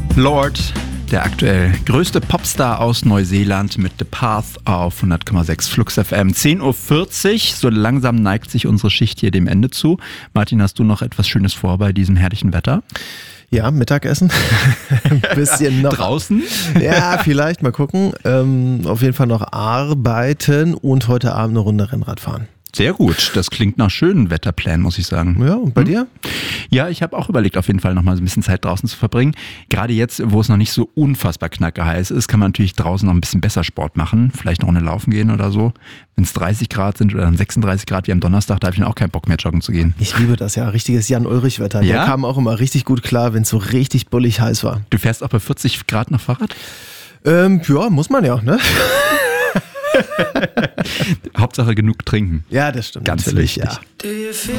Lord, der aktuell größte Popstar aus Neuseeland mit The Path auf 100,6 Flux FM. 10.40 Uhr, so langsam neigt sich unsere Schicht hier dem Ende zu. Martin, hast du noch etwas Schönes vor bei diesem herrlichen Wetter? Ja, Mittagessen. Ein bisschen noch. Draußen? Ja, vielleicht, mal gucken. Auf jeden Fall noch arbeiten und heute Abend eine Runde Rennrad fahren. Sehr gut, das klingt nach schönen Wetterplänen, muss ich sagen. Ja, und bei dir? Ja, ich habe auch überlegt, auf jeden Fall noch mal so ein bisschen Zeit draußen zu verbringen. Gerade jetzt, wo es noch nicht so unfassbar knackeheiß ist, kann man natürlich draußen noch ein bisschen besser Sport machen. Vielleicht noch eine Laufen gehen oder so. Wenn es 30 Grad sind oder dann 36 Grad wie am Donnerstag, da habe ich dann auch keinen Bock mehr joggen zu gehen. Ich liebe das ja, richtiges Jan-Ulrich-Wetter. Ja? Der kam auch immer richtig gut klar, wenn es so richtig bullig heiß war. Du fährst auch bei 40 Grad noch Fahrrad? Ja, muss man ja, ne? Hauptsache genug trinken. Ja, das stimmt. Ganz natürlich, wichtig. ja.